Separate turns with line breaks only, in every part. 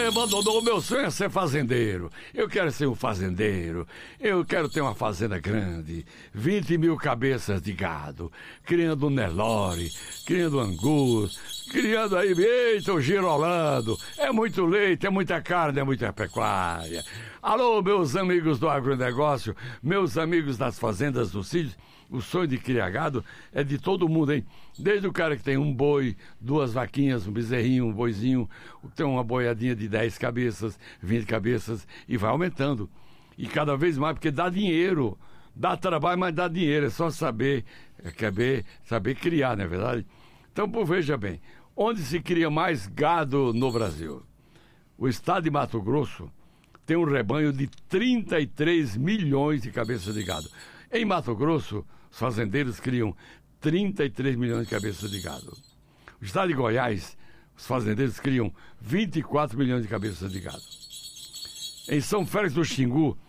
Mano, meu sonho é ser fazendeiro. Eu quero ser um fazendeiro. Eu quero ter uma fazenda grande, 20 mil cabeças de gado, criando Nelore, criando angus, criando aí, eita, o girolando. É muito leite, é muita carne, é muita pecuária. Alô, meus amigos do agronegócio, meus amigos das fazendas dos sítios. O sonho de criar gado é de todo mundo, hein? Desde o cara que tem um boi, 2 vaquinhas, um bezerrinho, um boizinho, tem uma boiadinha de 10 cabeças, 20 cabeças, e vai aumentando. E cada vez mais, porque dá dinheiro. Dá trabalho, mas dá dinheiro. É só saber criar, não é verdade? Então, pô, veja bem, onde se cria mais gado no Brasil? O estado de Mato Grosso tem um rebanho de 33 milhões de cabeças de gado. Em Mato Grosso, os fazendeiros criam 33 milhões de cabeças de gado. O estado de Goiás, os fazendeiros criam 24 milhões de cabeças de gado. Em São Félix do Xingu,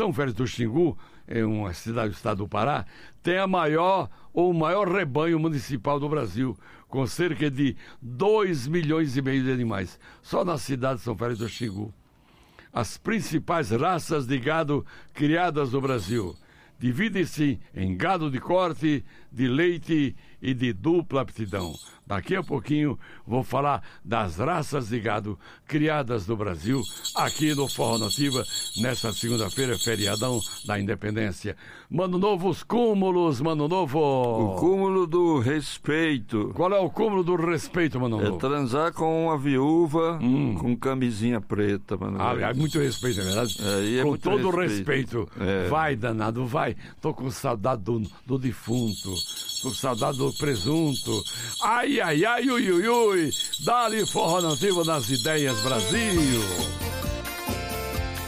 é uma cidade do estado do Pará, tem o maior rebanho municipal do Brasil, com cerca de 2 milhões e meio de animais, só na cidade de São Félix do Xingu. As principais raças de gado criadas no Brasil dividem-se em gado de corte, de leite e de dupla aptidão. Daqui a pouquinho vou falar das raças de gado criadas no Brasil, aqui no Forró Nativa, nessa segunda-feira, feriadão da Independência. Mano Novo, os cúmulos, Mano Novo.
O cúmulo do respeito.
Qual é o cúmulo do respeito, Mano Novo?
É transar com uma viúva com camisinha preta, Mano Novo.
É muito respeito, é verdade? Com todo respeito. Vai, danado, vai. Tô com saudade do defunto. Tô com saudade do presunto. Ai, ai, ai, ui, ui, ui. Dá-lhe Forró Nativa nas ideias, Brasil.